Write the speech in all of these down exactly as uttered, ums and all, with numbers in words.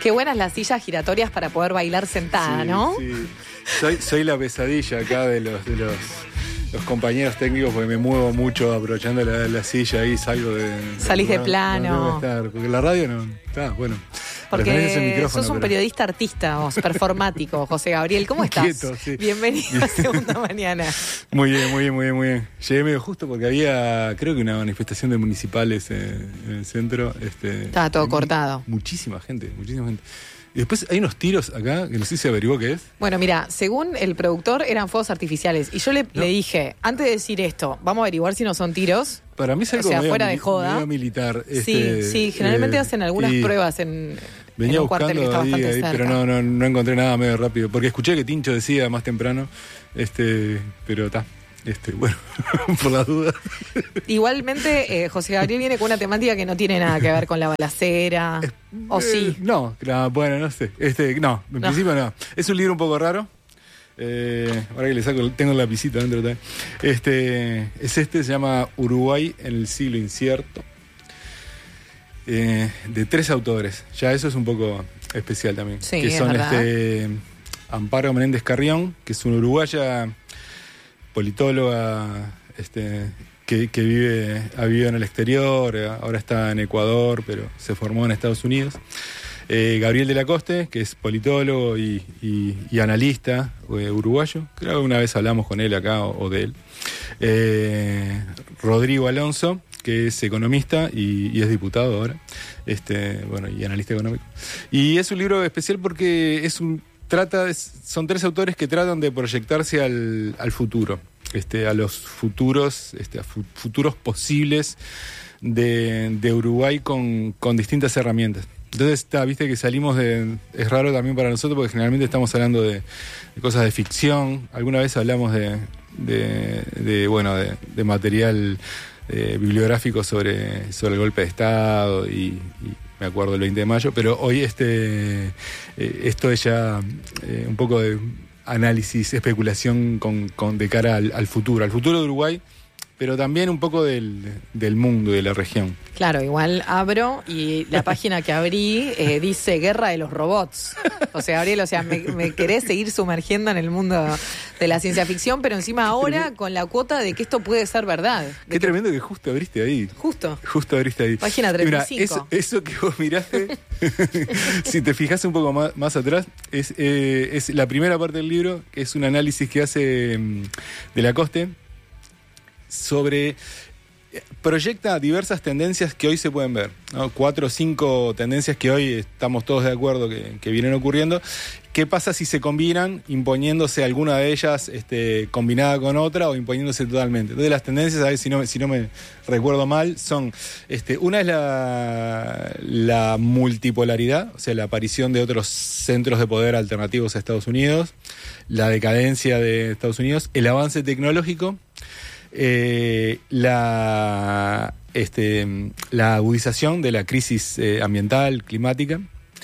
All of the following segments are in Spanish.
Qué buenas las sillas giratorias para poder bailar sentada, sí, ¿no? Sí. Soy, soy la pesadilla acá de los, de los, los compañeros técnicos porque me muevo mucho aprovechando la, la silla y salgo de... Salís de no, plano. No, no estar, porque la radio no está, bueno. Porque sos un pero... periodista artista, vos, performático, José Gabriel. ¿Cómo estás? Quieto, sí. Bienvenido a Segunda Mañana. Muy bien, muy bien, muy bien, muy bien. Llegué medio justo porque había, creo que una manifestación de municipales en, en el centro. Este, Estaba todo cortado. Muchísima gente, muchísima gente. Y después hay unos tiros acá, que no sé si averiguó qué es. Bueno, mira, según el productor eran fuegos artificiales. Y yo le, no. le dije, antes de decir esto, vamos a averiguar si no son tiros. Para mí es algo o sea, medio, fuera de joda. medio militar. Sí, este, sí, generalmente eh, hacen algunas pruebas en, venía en un cuartel que está ahí, bastante ahí, cerca. Pero no, no, no encontré nada medio rápido. Porque escuché que Tincho decía más temprano, este, pero está. Este, bueno, por las dudas. Igualmente, eh, José Gabriel viene con una temática que no tiene nada que ver con la balacera. Eh, ¿O sí? Eh, no, claro, bueno, no sé. Este, no, en no. principio no. Es un libro un poco raro. Eh, ahora que le saco, tengo el lapicito dentro también. Este, es este, se llama Uruguay en el siglo incierto. Eh, de tres autores. Ya eso es un poco especial también. Sí, que son verdad. este Amparo Menéndez Carrión, que es una uruguaya politóloga, este, que, que vive, ha vivido en el exterior, ahora está en Ecuador, pero se formó en Estados Unidos. Eh, Gabriel de la Coste, que es politólogo y, y, y analista eh, uruguayo. Creo que una vez hablamos con él acá o, o de él. Eh, Rodrigo Alonso, que es economista y, y es diputado ahora, este, bueno, y analista económico. Y es un libro especial porque es un trata son tres autores que tratan de proyectarse al, al futuro, este, a los futuros, este, a fu- futuros posibles de, de Uruguay con, con distintas herramientas. Entonces, está, viste que salimos de... Es raro también para nosotros porque generalmente estamos hablando de, de cosas de ficción. Alguna vez hablamos de, de, de bueno, de, de material eh, bibliográfico sobre, sobre el golpe de Estado y... y me acuerdo el veinte de mayo, pero hoy este eh, esto es ya eh, un poco de análisis, especulación con, con de cara al, al futuro, al futuro de Uruguay, pero también un poco del, del mundo, de la región. Claro, igual abro y la página que abrí eh, dice Guerra de los Robots. O sea, Gabriel, o sea, me, me querés seguir sumergiendo en el mundo de la ciencia ficción, pero encima ahora con la cuota de que esto puede ser verdad. Qué que... tremendo que justo abriste ahí. Justo. Justo abriste ahí. Página treinta y cinco. Mira, eso, eso que vos miraste, si te fijas un poco más, más atrás, es, eh, es la primera parte del libro, que es un análisis que hace um, de la Coste sobre... proyecta diversas tendencias que hoy se pueden ver, ¿no? Cuatro o cinco tendencias que hoy estamos todos de acuerdo que, que vienen ocurriendo. ¿Qué pasa si se combinan, imponiéndose alguna de ellas este, combinada con otra o imponiéndose totalmente? Entonces las tendencias, a ver si no, si no me recuerdo mal, son, este, una es la, la multipolaridad, o sea, la aparición de otros centros de poder alternativos a Estados Unidos, la decadencia de Estados Unidos, el avance tecnológico, Eh, la, este, la agudización de la crisis eh, ambiental, climática,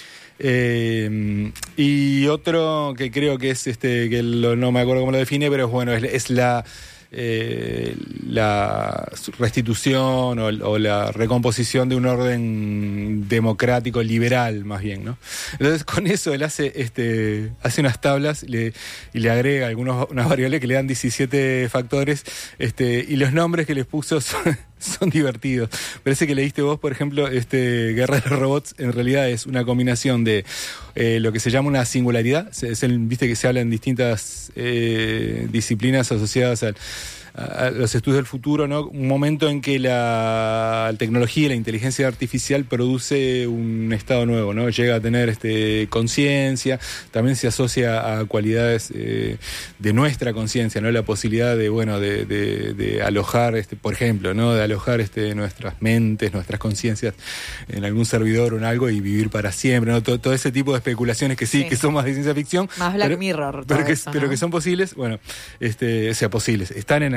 eh, y otro que creo que es, este, que lo, no me acuerdo cómo lo define, pero es bueno, es, es la eh, la restitución o, o la recomposición de un orden democrático liberal, más bien, ¿no? Entonces con eso él hace este hace unas tablas le, y le agrega algunos, unas variables que le dan diecisiete factores, este, y los nombres que les puso son, son divertidos. Parece que leíste vos, por ejemplo, este Guerra de los Robots, en realidad es una combinación de eh, lo que se llama una singularidad. Es el, viste que se habla en distintas eh, disciplinas asociadas al a los estudios del futuro, ¿no? Un momento en que la tecnología y la inteligencia artificial produce un estado nuevo, ¿no? Llega a tener este conciencia, también se asocia a cualidades eh, de nuestra conciencia, ¿no? La posibilidad de, bueno, de, de, de alojar, este, por ejemplo, ¿no? De alojar este, nuestras mentes, nuestras conciencias en algún servidor o en algo y vivir para siempre, ¿no? Todo, todo ese tipo de especulaciones que sí, sí, que son más de ciencia ficción. Más Black pero, Mirror. Pero, que, eso, pero ¿no? que son posibles, bueno, este, o sea, posibles, están en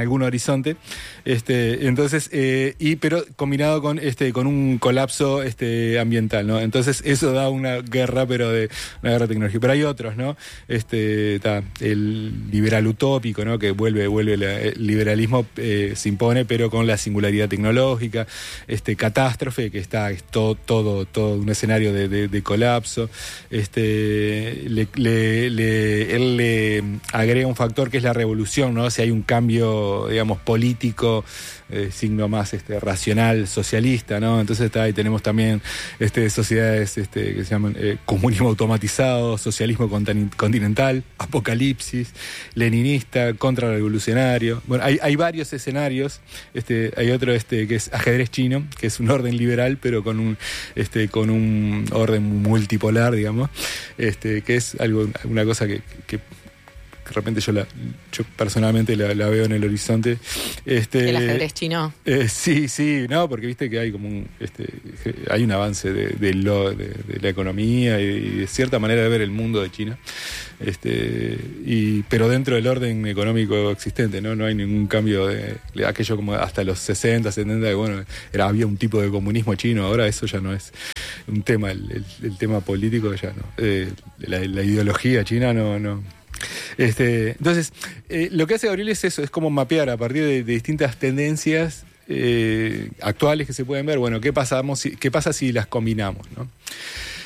algún horizonte, este, entonces, eh, y pero combinado con este, con un colapso este ambiental, ¿no? Entonces eso da una guerra, pero de una guerra tecnológica. Pero hay otros, ¿no? Este, ta, el liberal utópico, ¿no? Que vuelve, vuelve la, el liberalismo eh, se impone, pero con la singularidad tecnológica, este, catástrofe, que está es todo, todo, todo un escenario de, de, de colapso. Este, le, le, le, él le agrega un factor que es la revolución, ¿no? Si hay un cambio, digamos, político, eh, signo más este, racional, socialista, ¿no? Entonces está ahí, tenemos también este, sociedades este, que se llaman eh, comunismo automatizado, socialismo continental, apocalipsis, leninista, contrarrevolucionario. Bueno, hay, hay varios escenarios. Este, hay otro este, que es ajedrez chino, que es un orden liberal, pero con un, este, con un orden multipolar, digamos, este, que es algo, una cosa que, que de repente yo la yo personalmente la, la veo en el horizonte. Este, el ajedrez chino. Eh, sí, sí, no, porque viste que hay como un, este, hay un avance de, de, lo, de, de la economía y, y de cierta manera de ver el mundo de China, este, y pero dentro del orden económico existente, no, no hay ningún cambio de, de aquello como hasta los sesenta, setenta, que bueno, era, había un tipo de comunismo chino, ahora eso ya no es un tema, el, el, el tema político ya no, eh, la, la ideología china no, no. Este, entonces, eh, lo que hace Gabriel es eso, es como mapear a partir de, de distintas tendencias eh, actuales que se pueden ver, bueno, ¿qué, pasamos si, qué pasa si las combinamos, ¿no?